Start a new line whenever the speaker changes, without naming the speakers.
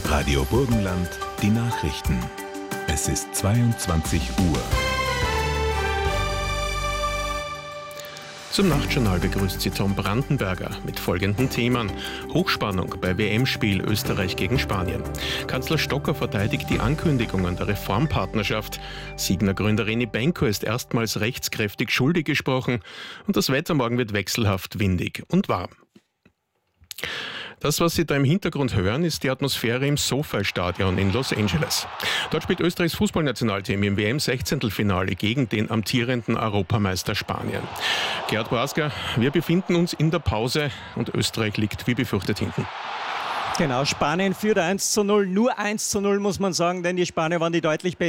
Radio Burgenland, die Nachrichten. Es ist 22 Uhr.
Zum Nachtjournal begrüßt Sie Tom Brandenberger mit folgenden Themen. Hochspannung bei WM-Spiel Österreich gegen Spanien. Kanzler Stocker verteidigt die Ankündigungen der Reformpartnerschaft. Signa-Gründer René Benko ist erstmals rechtskräftig schuldig gesprochen. Und das Wetter morgen wird wechselhaft windig und warm. Das, was Sie da im Hintergrund hören, ist die Atmosphäre im SoFi-Stadion in Los Angeles. Dort spielt Österreichs Fußballnationalteam im WM-16-Finale gegen den amtierenden Europameister Spanien. Gerhard Boaska, wir befinden uns in der Pause und Österreich liegt wie befürchtet hinten.
Genau, Spanien führt 1:0, nur 1:0 muss man sagen, denn die Spanier waren die deutlich